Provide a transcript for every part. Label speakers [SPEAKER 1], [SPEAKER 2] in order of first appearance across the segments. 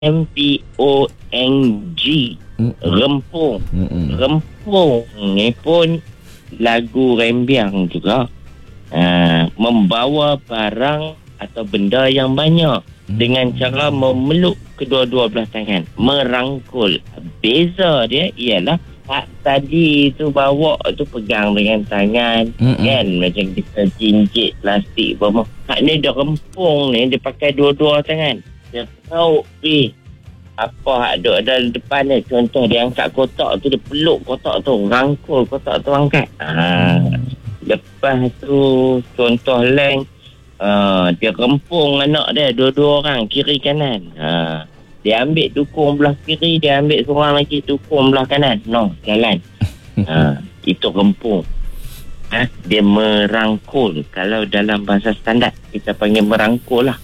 [SPEAKER 1] REMPONG. Rempung. Rempung ni pun lagu rembiang juga. Membawa barang atau benda yang banyak dengan cara memeluk kedua-dua belah tangan, merangkul. Beza dia ialah tadi tu bawa tu pegang dengan tangan, kan, macam kita jinjit plastik apa. Hak ni dia rempung ni, dia pakai dua-dua tangan. Dia tahu apa hak duk dalam depan ni. Contoh dia angkat kotak tu, dia peluk kotak tu, rangkul kotak tu, angkat. Lepas tu contoh lain, dia rempung anak dia dua-dua orang, kiri kanan. Dia ambil dukung belah kiri, dia ambil seorang lagi dukung belah kanan. Jalan. Itu rempung. Dia merangkul. Kalau dalam bahasa standard kita panggil merangkul lah.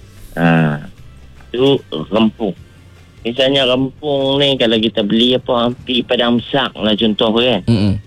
[SPEAKER 1] Itu rempung. Misalnya rempung ni, kalau kita beli pergi padang besar lah contoh kan.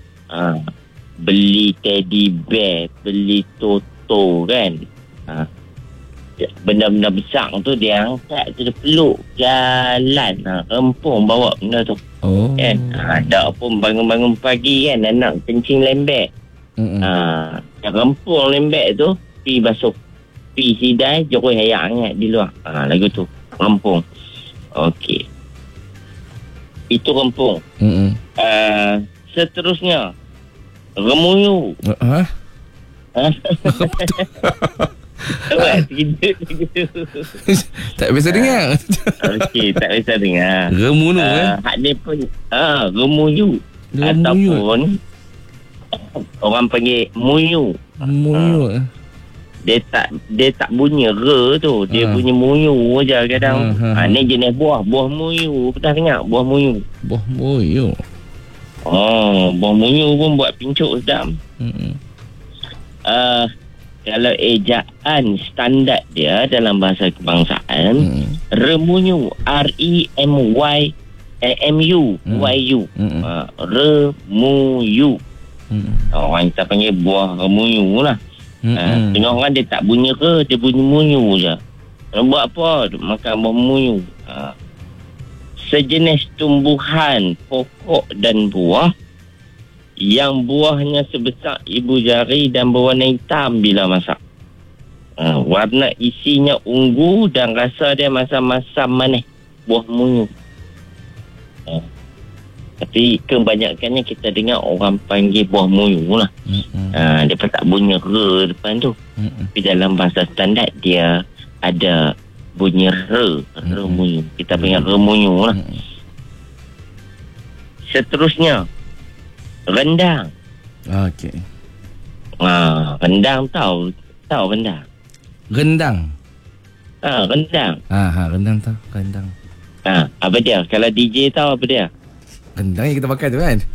[SPEAKER 1] Beli teddy bear, beli toto kan. Benda-benda besar tu dia angkat tu, dia peluk jalan. Rempung bawa benda tu. Kan? Ada pun bangun-bangun pagi kan, anak kencing lembek. Dia rempung lembek tu, pi basuh, pi sidai, jokoi ayak hangat di luar. Lagu tu rempung. Okey, itu rempung. Seterusnya remuyu.
[SPEAKER 2] Tak biasa dengar.
[SPEAKER 1] Okey, tak biasa dengar.
[SPEAKER 2] Remunu
[SPEAKER 1] hak ni pun remuyu. Ataupun orang panggil muyu.
[SPEAKER 2] Muyu.
[SPEAKER 1] Dia tak bunyi re tu, dia bunyi muyu aja kadang. Ni jenis buah muyu. Pernah dengar buah muyu?
[SPEAKER 2] Buah muyu.
[SPEAKER 1] Buah muyu pun buat pincuk sedap. Kalau ejaan standard dia dalam bahasa kebangsaan, remuyu, REMYMU, remuyu. Orang kita panggil buah remuyu lah. Tengok orang dia tak bunyi ke, dia bunyi muyu je. Buat apa? Makan buah muyu. Sejenis tumbuhan, pokok dan buah yang buahnya sebesar ibu jari dan berwarna hitam bila masak. Warna isinya ungu dan rasa dia masam-masam manis. Buah muyu. Tapi kebanyakannya kita dengar orang panggil buah muyu lah. Dia pun tak bunyi re depan tu. Tapi dalam bahasa standard dia ada bunyi re. Remuyu. Kita panggil remuyu lah. Seterusnya rendang.
[SPEAKER 2] Okey.
[SPEAKER 1] Rendang tahu rendang.
[SPEAKER 2] Rendang.
[SPEAKER 1] Rendang.
[SPEAKER 2] Rendang tahu, rendang.
[SPEAKER 1] Apa dia? Kalau DJ tahu apa dia?
[SPEAKER 2] Rendang yang kita makan tu kan.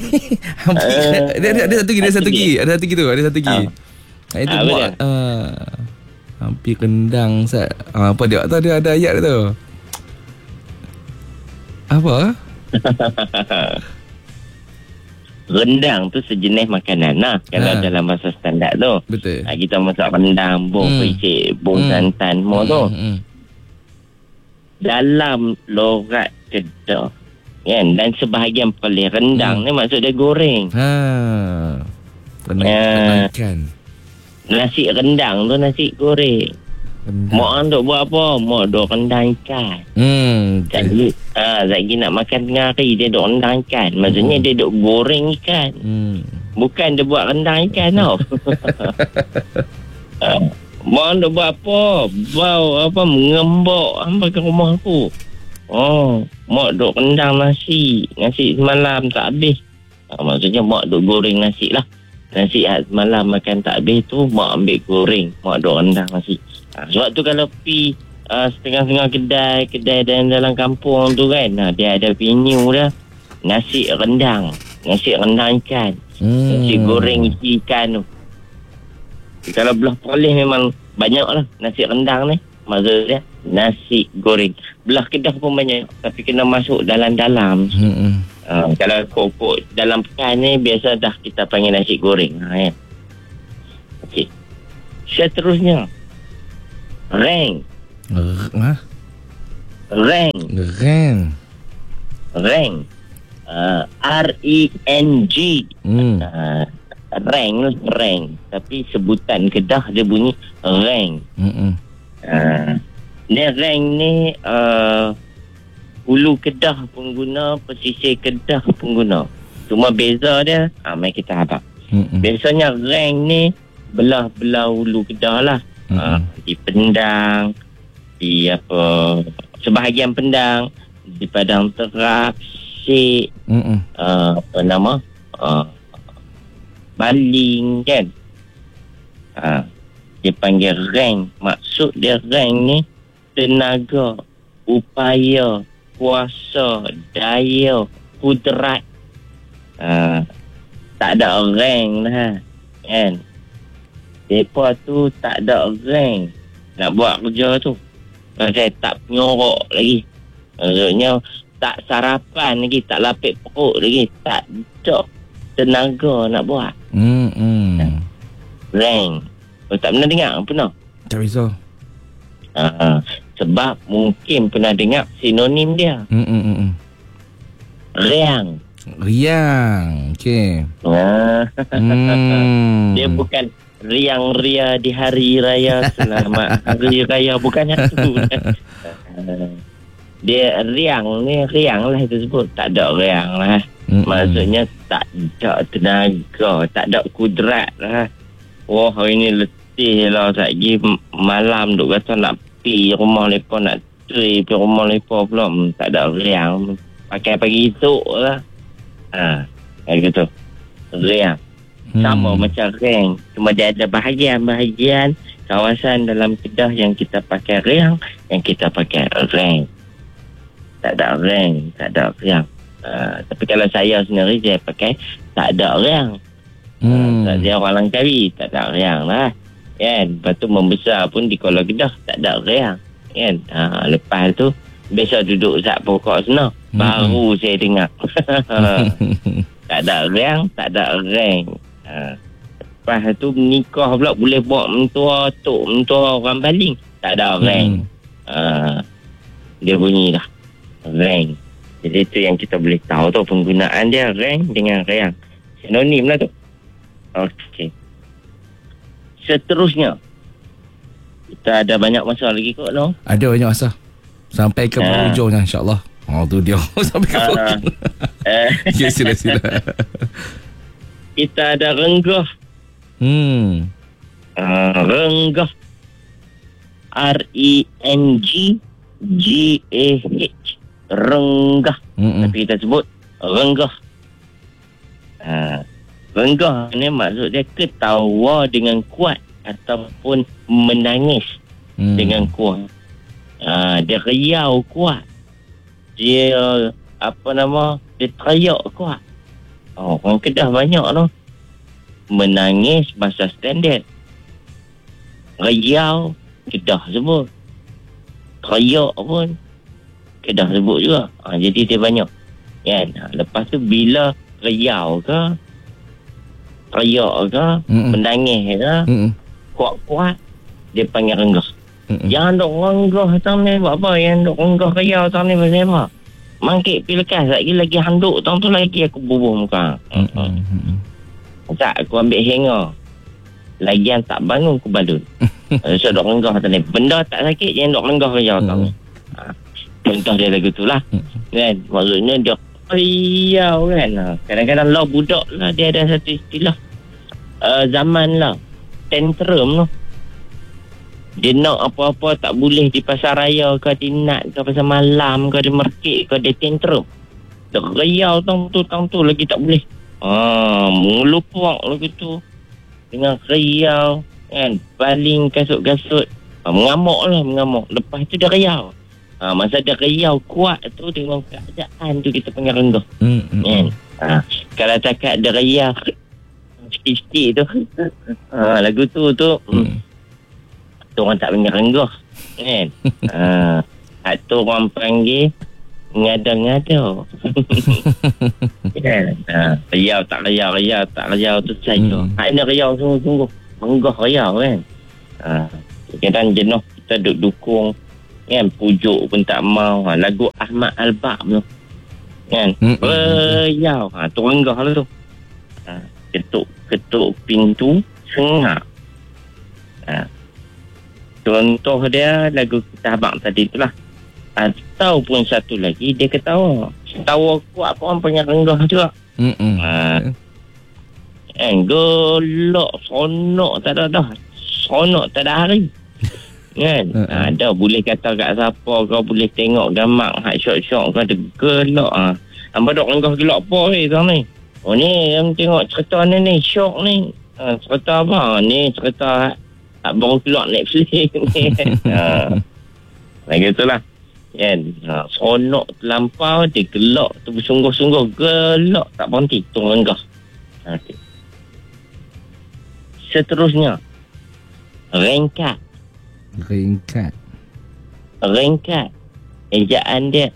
[SPEAKER 2] Ada satu lagi. Ada satu lagi. Itu buat hampir rendang apa dia tahu, dia ada ayat dia tu. Apa?
[SPEAKER 1] Rendang tu sejenis makanan lah. Kalau dalam bahasa standard tu.
[SPEAKER 2] Betul.
[SPEAKER 1] Kita masak rendang, bong pericik, bong santan, semua tu. Dalam lorat Kedah kan, dan sebahagian Perlis, rendang ni maksud dia goreng.
[SPEAKER 2] Penangkan.
[SPEAKER 1] Nasi rendang tu nasi goreng. Mak orang duk buat apa? Mak duk rendang ikan. Zaki nak makan tengah hari, dia duk rendang ikan. Maksudnya dia duk goreng ikan. Bukan dia buat rendang ikan tau. Mak orang duk buat apa? Bau mengembok sampai ke rumah aku. Mak duk rendang nasi semalam tak habis. Maksudnya mak duk goreng nasi lah. Nasi semalam makan tak habis tu, mak ambil goreng, mak duk rendang nasi. Sebab tu kalau pergi setengah-setengah kedai dalam kampung tu kan, dia ada menu dah. Nasi rendang ikan, nasi goreng isi ikan tu. Kalau belah Perlis memang banyak lah nasi rendang ni. Maksudnya nasi goreng. Belah Kedah pun banyak, tapi kena masuk dalam-dalam. Kalau pokok dalam pekan ni biasa dah kita panggil nasi goreng. Okey. Seterusnya Reng. Reng. R-E-N-G. Reng. Tapi sebutan Kedah dia bunyi reng. Ni reng ni hulu Kedah pun guna, pesisir Kedah pun guna. Cuma beza dia, mari kita harap. Biasanya reng ni belah-belah hulu Kedah lah. Di Pendang, di sebahagian Pendang, di Padang Terap, Syek, Baling kan. Dia panggil reng. Maksud dia reng ni tenaga, upaya, kuasa, daya, kudrat. Tak ada reng lah kan. Mereka tu tak ada reng nak buat kerja tu. Saya tak penyorok lagi. Maksudnya tak sarapan lagi, tak lapik perut lagi, tak ada tenaga nak buat. Reng. Tak pernah dengar? Pernah?
[SPEAKER 2] Tak risau.
[SPEAKER 1] Sebab mungkin pernah dengar sinonim dia. Riang. Okey. Dia bukan riang ria di hari raya selamat hari raya, bukannya tu. Dia riang lah itu sebut. Tak ada riang lah. Maksudnya tak ada tenaga, tak ada kudrat lah. Wah, hari ni letih lah. Lagi malam duk kata nak pergi rumah mereka, nak pergi rumah mereka pula. Tak ada riang. Pakai pagi esok lah. Kayak gitu. Riang. Sama macam reng. Cuma dia ada bahagian kawasan dalam Kedah yang kita pakai riang, yang kita pakai reng. Tak ada reng, tak ada riang. Tapi kalau saya sendiri, saya pakai tak ada riang. Dia orang Langkawi, tak ada riang lah kan. Lepas tu membesar pun di Kuala Kedah, tak ada riang kan. Lepas tu biasa duduk zat pokok sana, baru saya dengar. Tak ada riang, tak ada reng. Lepas tu nikah pula boleh buat mentua tok, mentua orang Baling, tak ada reng. Dia bunyi dah reng. Jadi itu yang kita boleh tahu tu, penggunaan dia reng dengan riang. Sinonim lah tu. Okey. Seterusnya, kita ada banyak masa lagi kot, no?
[SPEAKER 2] Ada banyak masa. Sampai ke penghujungnya, insyaAllah. Tu dia. Sampai ke penghujung. Ya, sila.
[SPEAKER 1] Kita ada renggah. Renggah. R-E-N-G-G-A-H. Renggah. Tapi kita sebut renggah. Renggah ni maksud dia ketawa dengan kuat ataupun menangis dengan kuat. Dia riau kuat. Dia dia teriak kuat. Orang Kedah banyak tu. Menangis bahasa standard. Riau Kedah sebut. Teriak pun Kedah sebut juga. Jadi dia banyak kan. Lepas tu bila riau ke, teriak ke, menangis ke, kuat-kuat, dia panggil renggah. Jangan duk renggah tang ni buat apa? Yang duk renggah riau tang ni pasal apa? Mangkit pilkas lagi handuk tang tu lagi aku bubuh muka. Tak, aku ambil hanger. Lagian tak bangun aku balun. So duk renggah tang ni. Benda tak sakit jangan duk renggah riau tang ni. Contoh dia lagu tu lah. Kan? Maksudnya dia riau kan. Kadang-kadang lah budak lah, dia ada satu istilah zaman lah, tantrum lah. Dia nak apa-apa tak boleh di pasar raya ke, dia nak ke pasar malam ke, dia merkik ke, dia tantrum. Dia riau tang tu lagi tak boleh. Mengelupak lagi tu dengan riau kan, baling kasut-kasut, mengamuk. Lepas tu dia riau. Masa dia riau kuat tu dengan keadaan tu kita panggil renggah. Kalau cakap dia riau sikit tu, lagu tu orang tak panggil renggah kan. Tu orang panggil ngada-ngada. Kan? Riau tak riau tu saja. Ini riau sungguh-sungguh, renggah riau kan. Kadang jenuh kita duduk dukung Kan, pujuk pun tak mau. Lagu Ahmad Albab tu. Kan, beriau. Tu renggah lah tu. Ketuk pintu, sengak. Contoh dia lagu Kita Abang tadi tu lah. Ataupun satu lagi, dia ketawa. Ketawa kuat pun punya renggah juga. Gelak, sonok tak ada dah. Sonok tak ada hari. Kan? Dah boleh kata kat siapa kau, boleh tengok gamak hak syok-syok kau ada gelak. Hampa dok renggah gelak apa ni? Oh ni, yang tengok cerita ni syok ni. Cerita apa? Ni cerita baru keluar Netflix ni. Begitulah. Kan? Sonok terlampau, dia gelak tu bersungguh-sungguh, gelak tak berhenti, tu renggah. Okay. Seterusnya, rengkat. Ejaan dia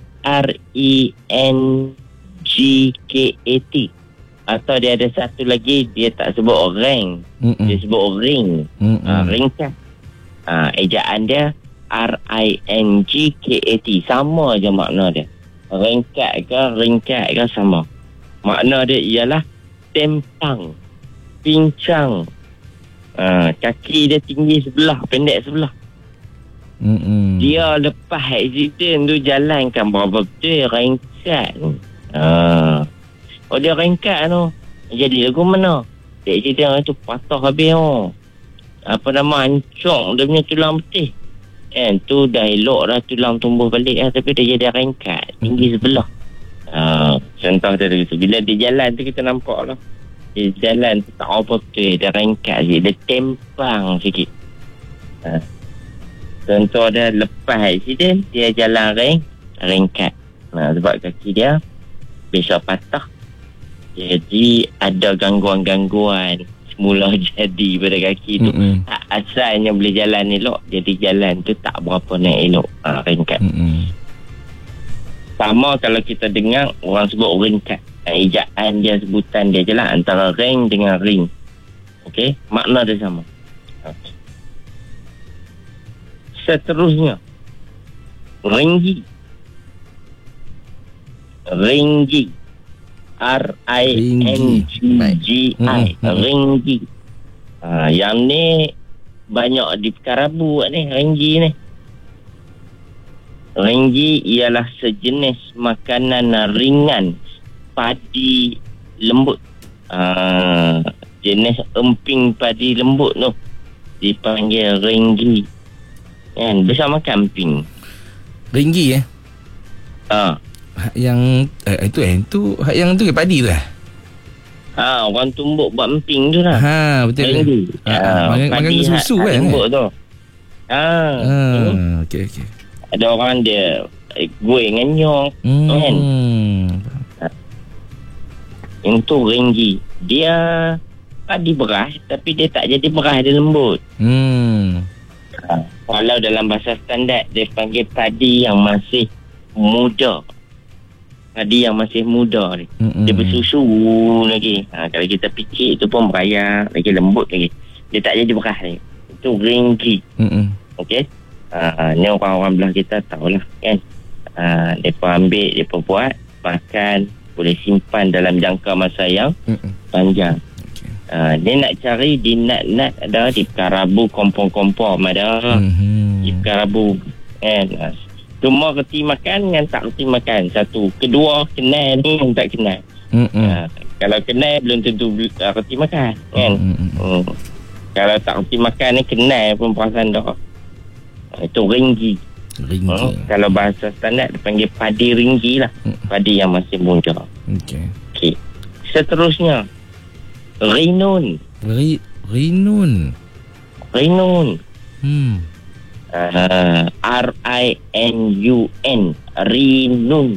[SPEAKER 1] RENGKAT. Atau dia ada satu lagi, dia tak sebut reng, dia sebut ring. Rengkat. Ejaan dia RINGKAT. Sama je makna dia. Rengkat ke sama. Makna dia ialah tempang, pincang. Kaki dia tinggi sebelah, pendek sebelah. Dia lepas accident tu jalankan berapa betul rengkat tu. Oh dia rengkat tu, jadi lagu mana? Dia accident tu patah habis tu. Apa nama, hancur dia punya tulang betih. Kan tu dah elok dah tulang tumbuh balik lah, tapi dia jadi rengkat tinggi sebelah. Contoh dia gitu. Bila dia jalan tu kita nampak lah. Dia jalan tu tak apa betul, dia rengkat sikit, dia tempang sikit. Contoh dia lepas accident, dia jalan rengkat. Sebab kaki dia besok patah. Jadi ada gangguan-gangguan semula jadi pada kaki tu. Asalnya boleh jalan elok, jadi jalan tu tak berapa nak elok. Rengkat. Sama kalau kita dengar orang sebut rengkat. Ejaan dia, sebutan dia je lah, antara reng dengan ring. Okey, makna dia sama. Okay. Seterusnya, ringgi. RINGGI. Ringgi. Yang ni banyak di Karabu ni, ringgi ni. Ringgi ialah sejenis makanan ringan padi lembut. Jenis emping padi lembut tu dipanggil ringgi. Kan, bersama kambing.
[SPEAKER 2] Ringgi yang itu yang tu padi tu lah.
[SPEAKER 1] Orang tumbuk buat emping tu lah.
[SPEAKER 2] Betul. Makan susu kan.
[SPEAKER 1] Tumbuk tu.
[SPEAKER 2] Okey.
[SPEAKER 1] Ada orang dia goreng dengan nyok kan. Yang tu ringgi. Dia padi beras, tapi dia tak jadi beras, dia lembut. Kalau dalam bahasa standard dia panggil padi yang masih muda. Padi yang masih muda ni. Dia bersusu lagi. Kalau kita picit tu pun berayak lagi, lembut lagi. Dia tak jadi beras ni. Itu ringgi. Okey. Ni orang-orang belah kita tahulah kan. Mereka ambil, mereka buat, makan, boleh simpan dalam jangka masa yang panjang. Dia nak cari di nat-nat ada, di Karabu kompong-kompong ada, di Karabu kan. Cuma reti makan dengan tak reti makan satu. Kedua, kenal ni yang tak kenal. Kalau kenal belum tentu reti makan kan. Kalau tak reti makan ni kenal pun perasaan dah. Itu ringgi. Kalau bahasa standard dipanggil padi ringgi lah. Padi yang masih muda. Okey. Seterusnya, rinun.
[SPEAKER 2] Rinun.
[SPEAKER 1] RINUN. Rinun.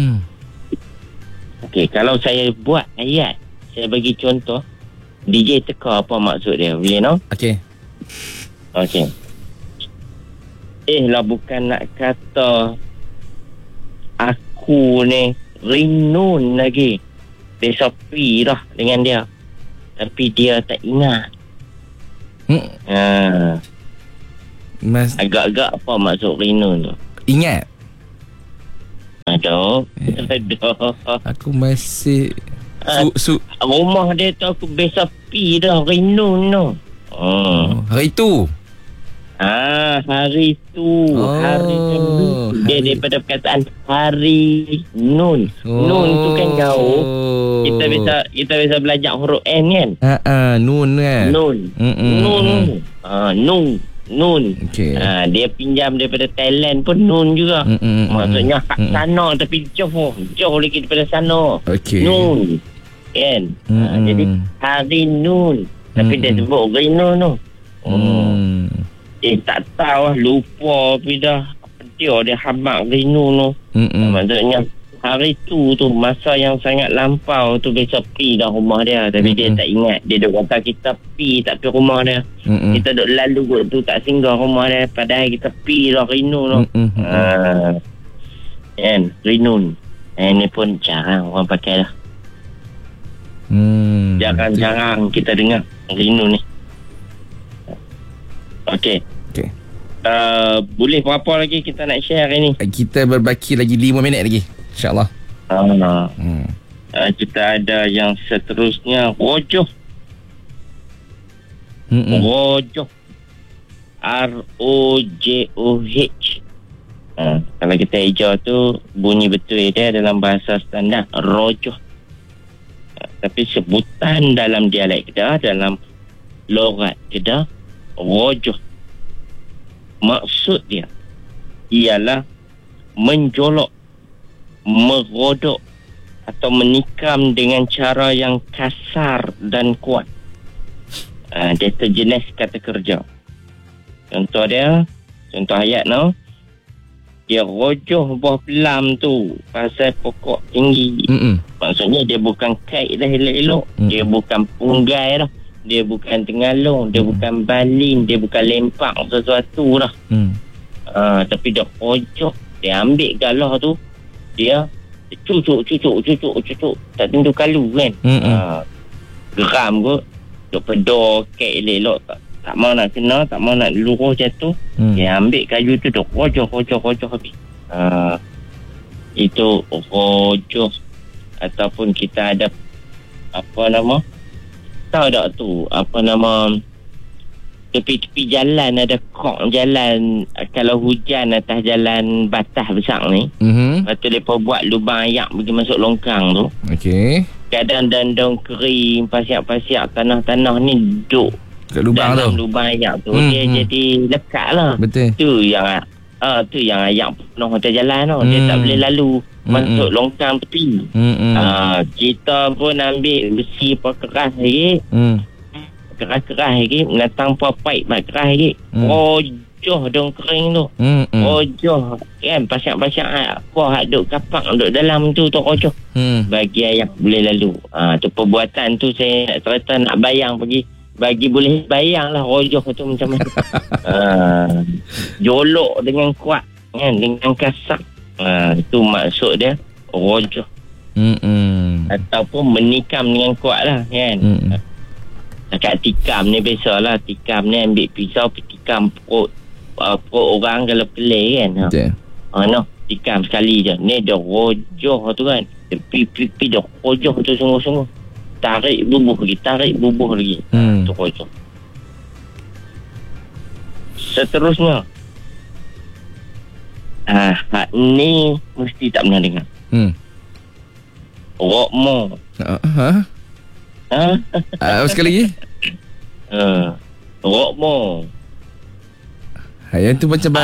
[SPEAKER 1] Okey, kalau saya buat ayat, saya bagi contoh, DJ teka apa maksud dia, boleh no? Okey. Lah bukan nak kata aku ni rinun lagi. Dia sepi dah dengan dia, tapi dia tak ingat. Agak-agak apa maksud rinun tu?
[SPEAKER 2] Ingat?
[SPEAKER 1] Aduh.
[SPEAKER 2] Aku masih
[SPEAKER 1] Rumah dia tu aku biasa pi dah Rinun tu.
[SPEAKER 2] hari tu.
[SPEAKER 1] Hari tu. Hari tu. Dia daripada perkataan hari Nun. Nun tu kan jauh. Kita biasa belajar huruf N kan?
[SPEAKER 2] Nun kan?
[SPEAKER 1] Nun. Nun.
[SPEAKER 2] Okay.
[SPEAKER 1] Dia pinjam daripada Thailand pun Nun juga. Maksudnya kat sana tapi jauh lagi daripada sana.
[SPEAKER 2] Okay.
[SPEAKER 1] Nun. Kan? Jadi hari Nun. Tapi dia sebut Rinun tu. Tak tahu lah. Lupa tapi dah. Dia hamak Rinun tu. Maksudnya hari tu masa yang sangat lampau tu biasa pi dah rumah dia. Tapi dia tak ingat. Dia duk kata kita pi tak pi rumah dia. Kita duk lalu tu tak singgah rumah dia. Padahal kita pi dah Rinun tu. Kan? Rinun. Ini pun jarang orang pakai dah. Jarang-jarang kita dengar Rinun ni. Okey. Boleh berapa lagi kita nak share hari ni?
[SPEAKER 2] Kita berbaki lagi 5 minit lagi, InsyaAllah.
[SPEAKER 1] Kita ada yang seterusnya, rojoh. Rojoh. R-O-J-O-H. Kalau kita hijau tu, bunyi betul dia dalam bahasa standar, rojoh. Tapi sebutan dalam dialek Kedah, dalam logat Kedah, rojoh. Maksud dia ialah menjolok, merodok atau menikam dengan cara yang kasar dan kuat. Dia terjenis kata kerja. Contoh ayat no. Dia rojoh buah pelam tu pasal pokok tinggi. Maksudnya dia bukan kait dah elok-elok. Dia bukan punggai dah. Dia bukan tengalong. Dia bukan baling. Dia bukan lempak sesuatu dah. Tapi dia rojoh. Dia ambil galah tu. Dia cucuk. Tak tentu kalu kan. Geram kot. Duk pedor kait elok-elok. Tak mau nak kena, tak mau nak luruh jatuh. Dia ambil kayu tu duk rojoh habis. Itu rojoh. Ataupun kita ada apa nama, tahu tak tu apa nama, tepi-tepi jalan ada kok jalan. Kalau hujan atas jalan batas besar ni, lepas tu mereka buat lubang ayak pergi masuk longkang tu. Okey. Kadang dandang kering, pasiak-pasiak tanah-tanah ni duk kat lubang dalam tu, lubang ayak tu, dia jadi lekat lah. Betul. Tu yang ayak penuh atas jalan tu. Dia tak boleh lalu masuk longkang tepi. Kita pun ambil besi keras lagi. Keras lagi. Menatang paip keras lagi. Rojoh dong kering tu. Rojoh. Kan pasiak-pasiak apa duk kapak duk dalam tu rojoh. Bagi ayak boleh lalu. Tu perbuatan tu saya nak cerita, nak bayang pergi. Bagi boleh bayang lah rojoh tu macam mana. Jolok dengan kuat kan, dengan kasar. Itu maksud dia rojoh. Ataupun menikam dengan kuat lah kan. Dekat tikam ni biasalah. Tikam ni ambil pisau tikam perut orang kalau pelih kan. No, tikam sekali je. Ni dia rojoh tu kan. Pipi dia rojoh tu sungguh-sungguh. Tarik bubuh lagi. Tu rojoh. Seterusnya, ni mesti tak pernah dengar. Rokmo.
[SPEAKER 2] Sekali lagi.
[SPEAKER 1] Rokmo.
[SPEAKER 2] Yang tu macam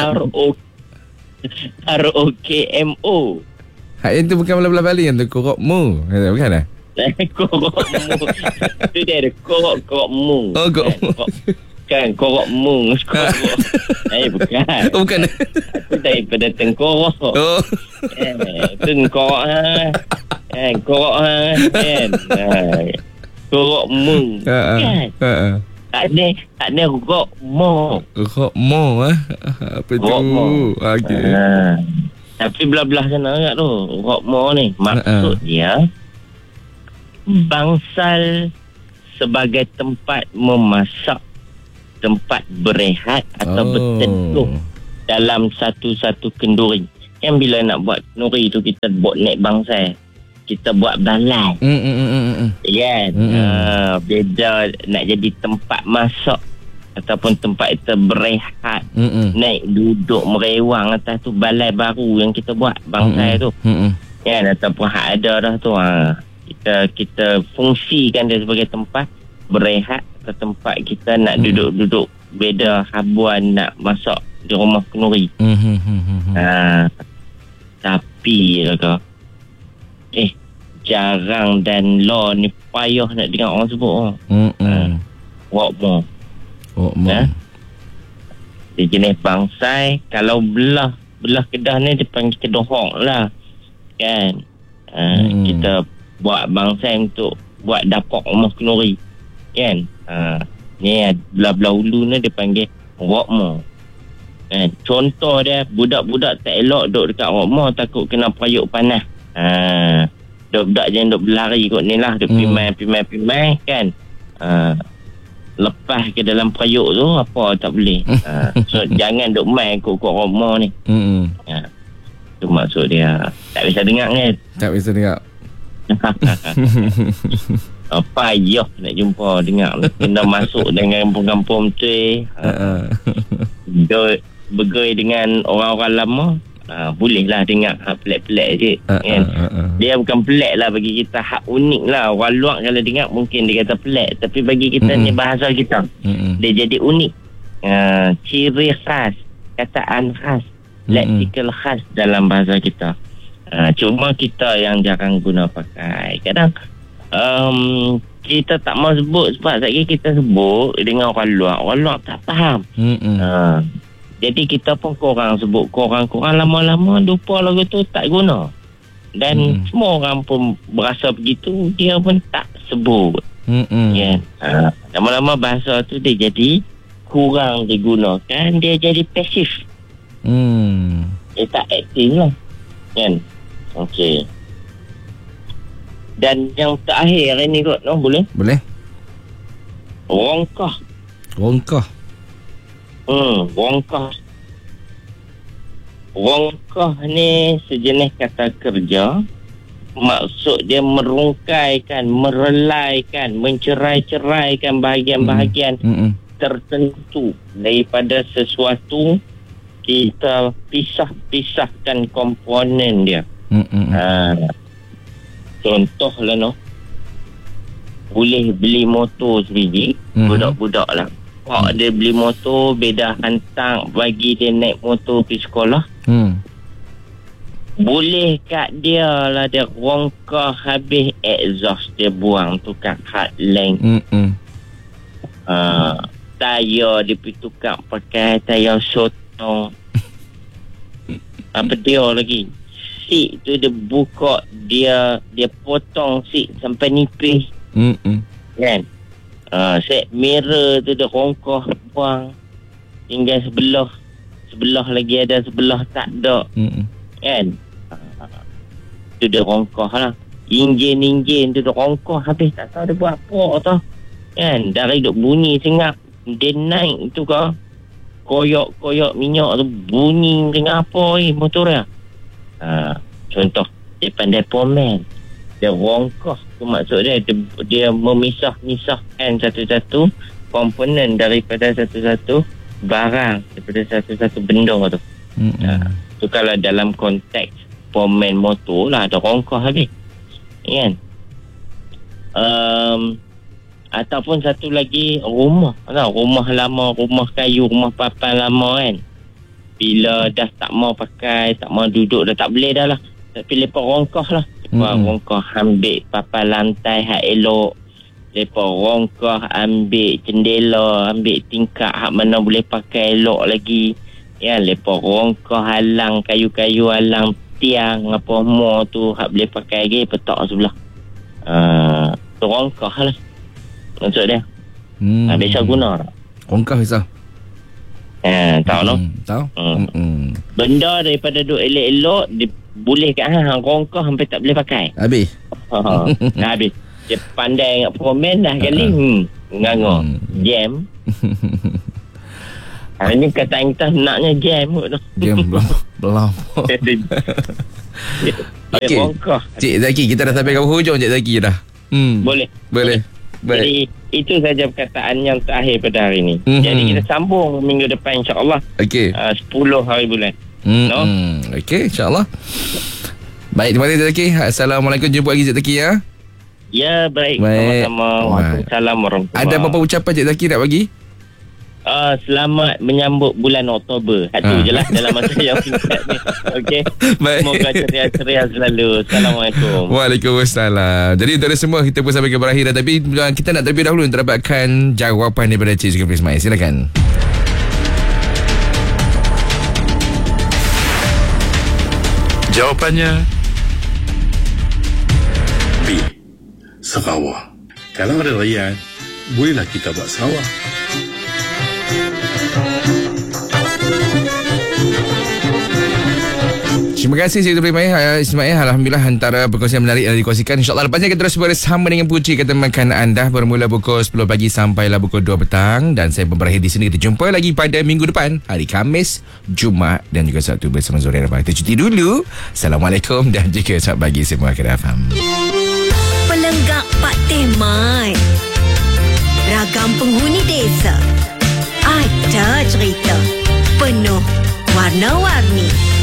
[SPEAKER 1] R-O-K-M-O.
[SPEAKER 2] Yang tu bukan belah-belah balik yang tu Rokmo. Bukan lah.
[SPEAKER 1] Korok mu. Tu dia ada korok mu. Kan korok mu. Bukan.
[SPEAKER 2] Bukan.
[SPEAKER 1] Itu daripada tengkorok. Tengkorok korok kan. Korok mu. Kan. Tak ada korok mu.
[SPEAKER 2] Korok mu apa tu? Okey.
[SPEAKER 1] Tapi belah-belah sana agak tu korok mu ni. Maksud dia bangsal sebagai tempat memasak, tempat berehat atau berteduh. dalam satu-satu kenduri. Kan bila nak buat kenduri tu kita buat naik bangsai, kita buat balai. Kan? Beda nak jadi tempat masak ataupun tempat kita berehat, naik duduk merewang atas tu, balai baru yang kita buat bangsai tu. Kan? Ataupun hak ada dah tu. Kita fungsikan dia sebagai tempat berehat atau tempat kita nak duduk-duduk beda habuan nak masak di rumah kenduri. Tapi jarang dan law ni payah nak dengar orang sebut. Walk more. Dia jenis bangsai. Kalau belah Kedah ni dia panggil kedohok lah. Kan? Kita buat bangsai untuk buat dapur rumah kenduri. Kan? Ni belah-belah ulu ni dia panggil walk more. Contoh dia, budak-budak tak elok duduk dekat rumah, takut kena perayuk panas. Budak-budak jangan duduk berlari kot ni lah, duduk pimai kan. Lepas ke dalam perayuk tu apa tak boleh. So jangan duduk main kot rumah ni. Tu maksud dia. Tak bisa dengar kan?
[SPEAKER 2] Tak bisa dengar.
[SPEAKER 1] Payah nak jumpa dengar. Kena masuk dengan kampung-kampung tu. Bergoi dengan orang-orang lama, bolehlah dengar pelik-pelik je. Kan? Dia bukan pelik lah bagi kita, hak unik lah. Orang luar kalau dengar mungkin dia kata pelik, tapi bagi kita ni bahasa kita, dia jadi unik. Ciri khas, kataan khas, leksikal khas dalam bahasa kita. Cuma kita yang jarang guna pakai. Kadang kita tak mau sebut sebab sekali kita sebut dengan orang luar tak faham. Jadi kita pun korang sebut, korang lama-lama lupa lagu tu tak guna. Dan semua orang pun berasa begitu, dia pun tak sebut. Yeah. Lama-lama bahasa tu dia jadi kurang digunakan, dia jadi pasif. Dia tak aktif lah. Kan? Okey. Dan yang terakhir ni kot, boleh?
[SPEAKER 2] Boleh.
[SPEAKER 1] Rongkah. Rongkah ni sejenis kata kerja. Maksud dia merungkaikan, merelaikan, mencerai-ceraikan bahagian-bahagian tertentu daripada sesuatu. Kita pisahkan komponen dia. Contohlah boleh beli motor sebiji, budak-budak lah. Dia beli motor, beda hantar bagi dia naik motor pergi sekolah. Boleh kat dia lah dia rongkah habis exhaust dia buang, tukar hard length. Tayar dia pergi tukar pakai tayar sotong. Apa dia lagi, seat tu dia buka, dia potong seat sampai nipis. Kan? Set mirror tu dia rongkah buang, tinggal sebelah lagi ada, sebelah tak ada. Kan? Tu dia rongkah lah. Enjin tu dia rongkah habis, tak tahu dia buat apa tau. Kan? Dari duk bunyi sengap, dia naik tu ke koyok minyak tu bunyi dengan apa motor dia. Contoh dia pandai pomen, dia rongkah tu maksud dia memisahkan satu-satu komponen daripada satu-satu barang, daripada satu-satu benda tu. Tu kalau dalam konteks pomen motor lah, ada rongkah habis. Kan? Ataupun satu lagi rumah lama, rumah kayu, rumah papan lama kan. Bila dah tak mau pakai, tak mau duduk, dah tak boleh dah lah. Tapi lepas rongkah lah. Rongkah ambil papan lantai hak elok. Lepas rongkah ambil jendela, ambil tingkap hak mana boleh pakai elok lagi. Ya, lepas rongkah halang kayu-kayu, halang tiang apa semua tu hak boleh pakai lagi, petak sebelah. Tu rongkah lah maksud dia. Biasa guna tak?
[SPEAKER 2] Rongkah biasa.
[SPEAKER 1] Tahu no?
[SPEAKER 2] Tahu.
[SPEAKER 1] Benda daripada duk elok-elok boleh kat rongkah sampai tak boleh pakai.
[SPEAKER 2] Habis.
[SPEAKER 1] Habis. Dia pandai nak komen dah kali. Ngangor. Jam. Hari ni kata kita naknya game kot tu.
[SPEAKER 2] Game belum. Okey. Cik Zaki, kita dah sampai ke hujung Cik Zaki dah. Boleh. Baik.
[SPEAKER 1] Jadi itu saja perkataan yang terakhir pada hari ini. Jadi kita sambung minggu depan insya-Allah.
[SPEAKER 2] Okey.
[SPEAKER 1] 10 hari bulan. No?
[SPEAKER 2] Okey, insya-Allah. Baik, terima kasih Cik Zaki. Assalamualaikum, jumpa lagi Cik Zaki ya.
[SPEAKER 1] Ya, baik. Sama-sama. Waalaikumsalam warahmatullahi.
[SPEAKER 2] Ada apa-apa ucapan Cik Zaki nak bagi?
[SPEAKER 1] Selamat menyambut bulan Oktober. Itu je lah dalam masa yang singkat ni. Okey.
[SPEAKER 2] Baik.
[SPEAKER 1] Semoga ceria-ceria selalu. Assalamualaikum.
[SPEAKER 2] Waalaikumsalam. Jadi untuk semua kita pun sampai ke berakhir dah. Tapi kita nak terlebih dahulu untuk dapatkan jawapan daripada Cik Zulkifli Ismail. Silakan.
[SPEAKER 3] Jawapannya B. Sarawak. Kalau ada rakyat, bolehlah kita buat Sarawak.
[SPEAKER 2] Terima kasih Cik Zulkifli Ismail. Alhamdulillah antara perkongsian menarik yang dikongsikan. InsyaAllah lepasnya kita terus bersama dengan Puci Kata Makan anda bermula pukul 10 pagi sampailah pukul 2 petang. Dan saya berakhir di sini. Kita jumpa lagi pada minggu depan, hari Khamis, Jumaat dan juga Sabtu bersama Zuri Rabah. Kita cuti dulu. Assalamualaikum dan juga selamat pagi semua. Kena faham.
[SPEAKER 4] Pelenggak Pak Teh Mat. Ragam penghuni desa. Ada cerita penuh warna-warni.